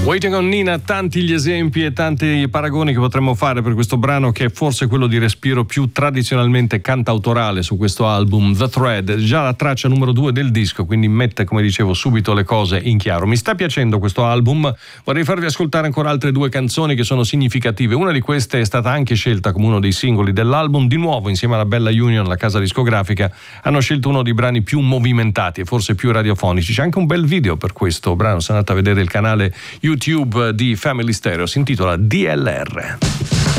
Waiting on Nina, tanti gli esempi e tanti i paragoni che potremmo fare per questo brano, che è forse quello di respiro più tradizionalmente cantautorale su questo album, The Thread, già la traccia numero 2 del disco, quindi mette, come dicevo, subito le cose in chiaro. Mi sta piacendo questo album, vorrei farvi ascoltare ancora altre 2 canzoni che sono significative. Una di queste è stata anche scelta come uno dei singoli dell'album, di nuovo insieme alla Bella Union, la casa discografica, hanno scelto uno dei brani più movimentati e forse più radiofonici. C'è anche un bel video per questo brano, se andate a vedere il canale YouTube di Family Stereo, si intitola DLR.